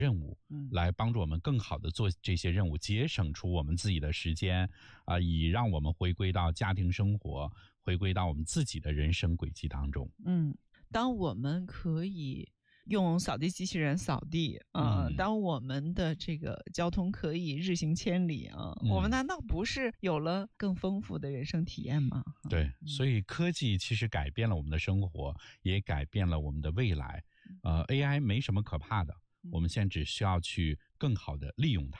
任务，来帮助我们更好的做这些任务，节省出我们自己的时间以让我们回归到家庭生活，回归到我们自己的人生轨迹当中。 当我们可以用扫地机器人扫地当我们的这个交通可以日行千里我们难道不是有了更丰富的人生体验吗？ 对，所以科技其实改变了我们的生活，也改变了我们的未来。AI 没什么可怕的，我们现在只需要去更好的利用它。